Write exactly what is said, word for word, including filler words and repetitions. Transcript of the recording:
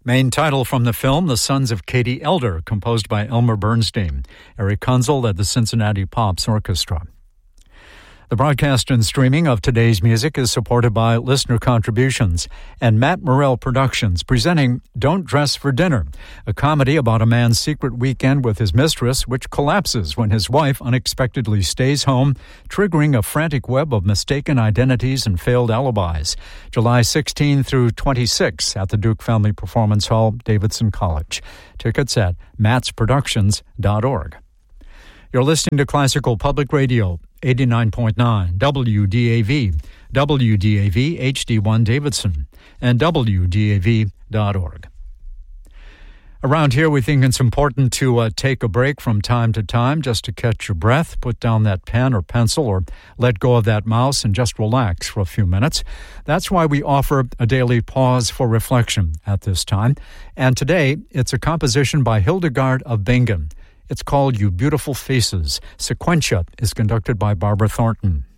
Main title from the film, The Sons of Katie Elder, composed by Elmer Bernstein. Eric Kunzel led the Cincinnati Pops Orchestra. The broadcast and streaming of today's music is supported by listener contributions and Matt Morrell Productions, presenting Don't Dress for Dinner, a comedy about a man's secret weekend with his mistress, which collapses when his wife unexpectedly stays home, triggering a frantic web of mistaken identities and failed alibis. July sixteenth through twenty-sixth at the Duke Family Performance Hall, Davidson College. Tickets at matts productions dot org. You're listening to Classical Public Radio, eighty-nine point nine W D A V, W D A V H D one Davidson, and W D A V dot org. Around here, we think it's important to uh, take a break from time to time just to catch your breath, put down that pen or pencil, or let go of that mouse and just relax for a few minutes. That's why we offer a daily pause for reflection at this time. And today, it's a composition by Hildegard of Bingen. It's called You Beautiful Faces. Sequentia is conducted by Barbara Thornton.